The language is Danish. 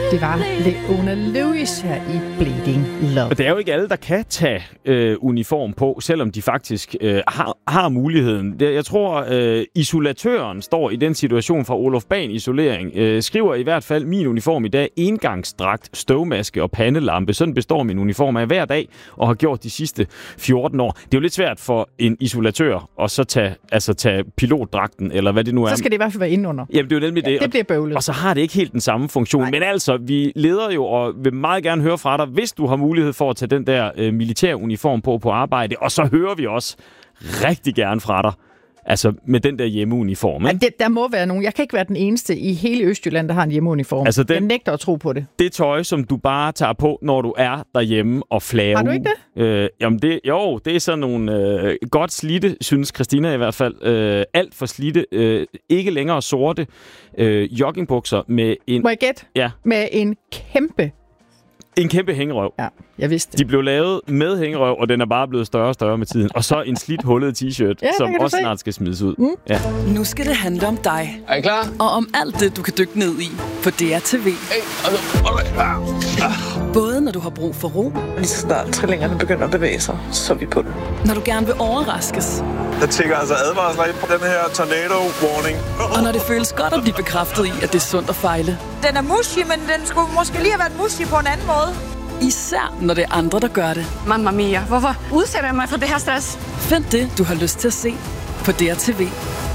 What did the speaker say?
Det var Leona Lewis her i Bleeding Love. Og det er jo ikke alle, der kan tage uniform på, selvom de faktisk har muligheden. Jeg tror, isolatøren står i den situation fra Olof Bahn Isolering. Skriver i hvert fald, min uniform i dag, engangsdragt, støvmaske og pandelampe. Sådan består min uniform af hver dag, og har gjort de sidste 14 år. Det er jo lidt svært for en isolatør at så tage pilotdragten, eller hvad det nu er. Så skal det i hvert fald være indenunder. Jamen, det er jo nemlig det. Det bliver bøvlet. Og så har det ikke helt den samme funktion. Nej. Men altså, vi leder jo og vil meget gerne høre fra dig, hvis du har mulighed for at tage den der militæruniform på arbejde. Og så hører vi også rigtig gerne fra dig. Altså med den der hjemmeuniform. Ja, der må være nogen. Jeg kan ikke være den eneste i hele Østjylland, der har en hjemmeuniform. Altså jeg nægter at tro på det. Det tøj, som du bare tager på, når du er derhjemme og flager. Har du ikke det? Jamen det er sådan nogle godt slidte, synes Christina i hvert fald. Alt for slidte, ikke længere sorte joggingbukser med en... Må jeg gætte? Ja. Med en kæmpe hængerøv. Ja, jeg vidste det. De blev lavet med hængerøv, og den er bare blevet større og større med tiden. Og så en slidt hullet t-shirt, som også snart skal smides ud. Mm. Ja. Nu skal det handle om dig. Er I klar? Og om alt det, du kan dykke ned i på DRTV. Både når du har brug for ro. Lige så snart trillingerne begynder at bevæge sig, så er vi på det. Når du gerne vil overraskes. Jeg tænker altså advarsler ind på den her tornado warning. Og når det føles godt at blive bekræftet i, at det er sundt at fejle. Den er mushy, men den skulle måske lige have været mushy på en anden måde. Især når det er andre, der gør det. Mamma mia, hvorfor udsætter jeg mig for det her stress? Find det, du har lyst til at se på DRTV.